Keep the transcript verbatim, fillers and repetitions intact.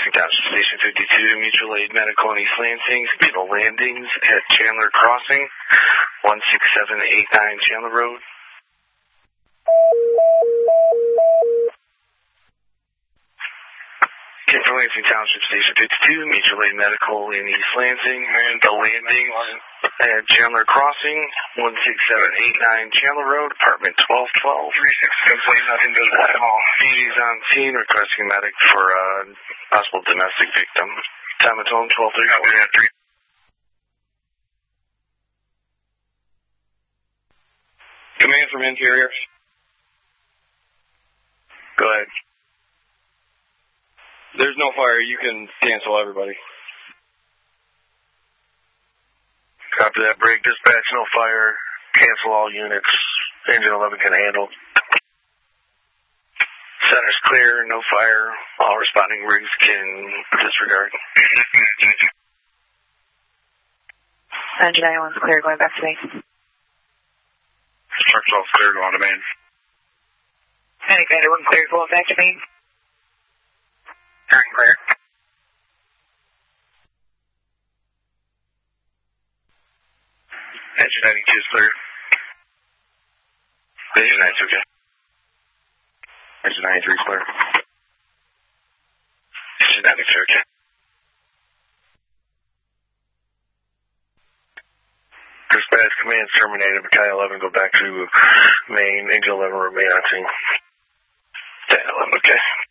Lansing Township Station fifty-two, Mutual Aid Medical in East Lansing. Speed of landings at Chandler Crossing, one six seven eight nine Chandler Road. Okay, for Lansing Township Station fifty-two, Mutual Aid Medical in East Lansing. And the landing at Chandler Crossing, one six seven eight nine Chandler Road, apartment twelve twelve. three six, complaint, nothing visible at all. He's on scene requesting medic for a possible domestic victim. Time at home, twelve thirty. We have three. Command from interior. Go ahead. There's no fire. You can cancel everybody. Copy that. Break dispatch, no fire. Cancel all units. Engine eleven can handle. Center's clear, no fire. All responding rigs can disregard. Engine ninety-one's clear, going back to main. Truck twelve's clear, going to main. Any Commander one clear, going back to main. Turn clear. Engine ninety-two is clear. Engine ninety-two, okay. Engine ninety-three is clear. Engine ninety-two, okay. Dispatch command terminated. Battalion eleven, go back to main. Engine eleven remain on scene. Battalion eleven, okay.